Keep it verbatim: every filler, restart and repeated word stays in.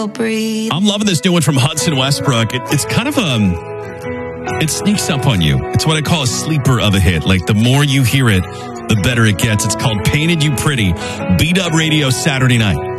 breathe. I'm loving this new one from Hudson Westbrook. It, it's kind of um, it sneaks up on you. It's what I call a sleeper of a hit. Like the more you hear it, the better it gets. It's called Painted You Pretty. B-Dub Radio Saturday night.